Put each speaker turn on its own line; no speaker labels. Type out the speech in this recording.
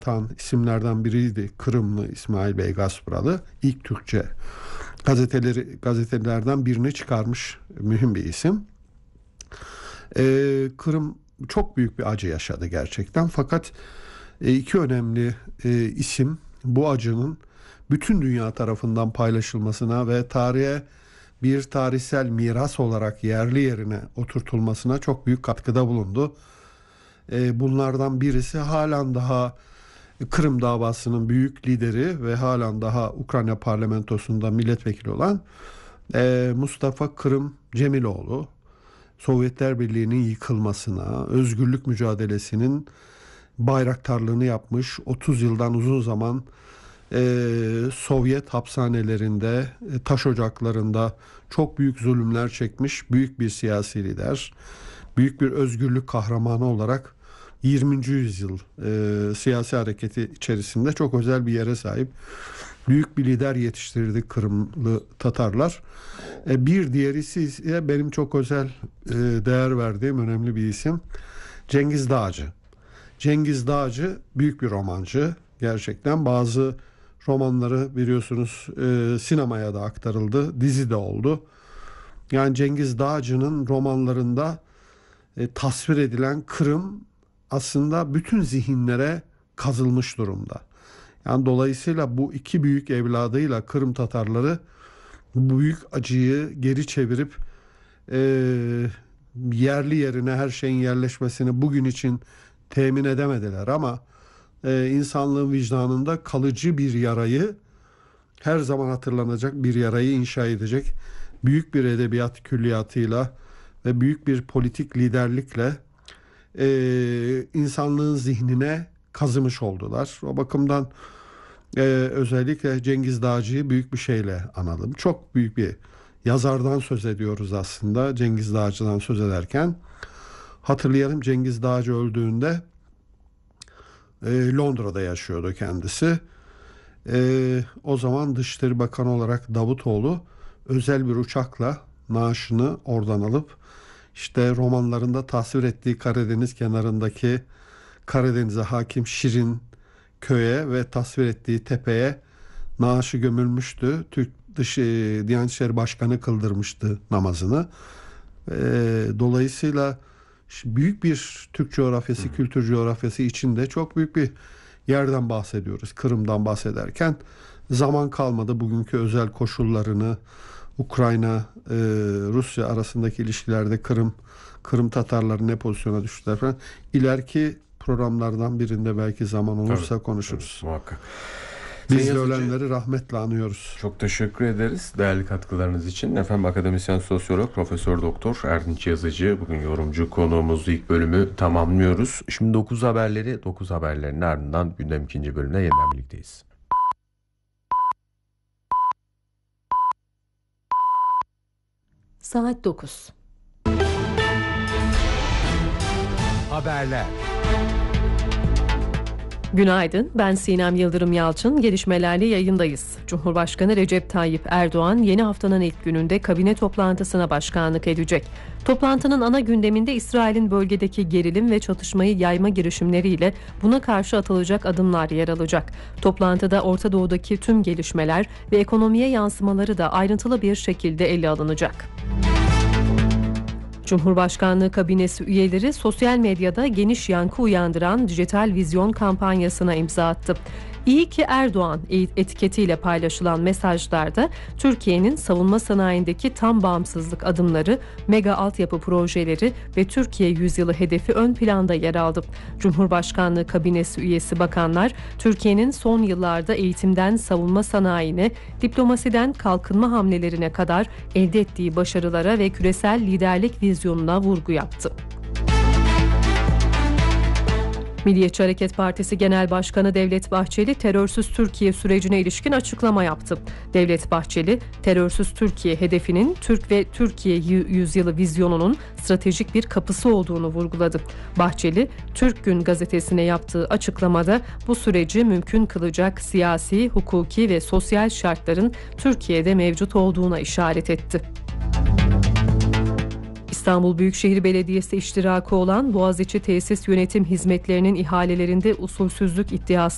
isimlerden biriydi. Kırımlı İsmail Bey Gaspralı. İlk Türkçe gazetelerden birini çıkarmış mühim bir isim. Kırım çok büyük bir acı yaşadı gerçekten. Fakat iki önemli isim bu acının bütün dünya tarafından paylaşılmasına ve tarihe bir tarihsel miras olarak yerli yerine oturtulmasına çok büyük katkıda bulundu. Bunlardan birisi halen daha Kırım davasının büyük lideri ve halen daha Ukrayna parlamentosunda milletvekili olan Mustafa Kırım Cemiloğlu. Sovyetler Birliği'nin yıkılmasına, özgürlük mücadelesinin bayraktarlığını yapmış, 30 yıldan uzun zaman Sovyet hapishanelerinde, taş ocaklarında çok büyük zulümler çekmiş büyük bir siyasi lider. Büyük bir özgürlük kahramanı olarak 20. yüzyıl siyasi hareketi içerisinde çok özel bir yere sahip. Büyük bir lider yetiştirdi Kırımlı Tatarlar. Bir diğeri ise benim çok özel değer verdiğim önemli bir isim. Cengiz Dağcı. Cengiz Dağcı büyük bir romancı. Gerçekten bazı romanları biliyorsunuz sinemaya da aktarıldı. Dizi de oldu. Yani Cengiz Dağcı'nın romanlarında tasvir edilen Kırım aslında bütün zihinlere kazılmış durumda. Yani dolayısıyla bu iki büyük evladıyla Kırım Tatarları bu büyük acıyı geri çevirip yerli yerine her şeyin yerleşmesini bugün için temin edemediler ama insanlığın vicdanında kalıcı bir yarayı, her zaman hatırlanacak bir yarayı inşa edecek büyük bir edebiyat külliyatıyla ve büyük bir politik liderlikle insanlığın zihnine kazımış oldular. O bakımdan özellikle Cengiz Dağcı'yı büyük bir şeyle analım. Çok büyük bir yazardan söz ediyoruz aslında Cengiz Dağcı'dan söz ederken. Hatırlayalım, Cengiz Dağcı öldüğünde Londra'da yaşıyordu kendisi. O zaman Dışişleri Bakanı olarak Davutoğlu özel bir uçakla naaşını oradan alıp işte romanlarında tasvir ettiği Karadeniz kenarındaki Karadeniz'e hakim Şirin köye ve tasvir ettiği tepeye naaşı gömülmüştü. Diyanet İşleri Başkanı kıldırmıştı namazını. Dolayısıyla büyük bir Türk coğrafyası, kültür coğrafyası içinde çok büyük bir yerden bahsediyoruz. Kırım'dan bahsederken zaman kalmadı. Bugünkü özel koşullarını, Ukrayna, Rusya arasındaki ilişkilerde Kırım Tatarları ne pozisyona düştüler falan. İleriki programlardan birinde belki zaman olursa konuşuruz.
Tabii, muhakkak.
Biz de ölenleri rahmetle anıyoruz.
Çok teşekkür ederiz değerli katkılarınız için. Efendim, akademisyen sosyolog Profesör Doktor Erdinç Yazıcı bugün yorumcu konuğumuzdu. İlk bölümü tamamlıyoruz. Şimdi 9 haberlerin ardından gündem ikinci bölümüne yeniden birlikteyiz.
Saat 9.
Haberler.
Günaydın, ben Sinem Yıldırım Yalçın. Gelişmelerle yayındayız. Cumhurbaşkanı Recep Tayyip Erdoğan yeni haftanın ilk gününde kabine toplantısına başkanlık edecek. Toplantının ana gündeminde İsrail'in bölgedeki gerilim ve çatışmayı yayma girişimleriyle buna karşı atılacak adımlar yer alacak. Toplantıda Orta Doğu'daki tüm gelişmeler ve ekonomiye yansımaları da ayrıntılı bir şekilde ele alınacak. Cumhurbaşkanlığı kabinesi üyeleri sosyal medyada geniş yankı uyandıran dijital vizyon kampanyasına imza attı. İyi ki Erdoğan etiketiyle paylaşılan mesajlarda Türkiye'nin savunma sanayindeki tam bağımsızlık adımları, mega altyapı projeleri ve Türkiye yüzyılı hedefi ön planda yer aldı. Cumhurbaşkanlığı kabinesi üyesi bakanlar, Türkiye'nin son yıllarda eğitimden savunma sanayine, diplomasiden kalkınma hamlelerine kadar elde ettiği başarılara ve küresel liderlik vizyonuna vurgu yaptı. Milliyetçi Hareket Partisi Genel Başkanı Devlet Bahçeli, terörsüz Türkiye sürecine ilişkin açıklama yaptı. Devlet Bahçeli, terörsüz Türkiye hedefinin Türk ve Türkiye yüzyılı vizyonunun stratejik bir kapısı olduğunu vurguladı. Bahçeli, Türk Gün gazetesine yaptığı açıklamada bu süreci mümkün kılacak siyasi, hukuki ve sosyal şartların Türkiye'de mevcut olduğuna işaret etti. İstanbul Büyükşehir Belediyesi iştirakı olan Boğaziçi Tesis Yönetim Hizmetlerinin ihalelerinde usulsüzlük iddiası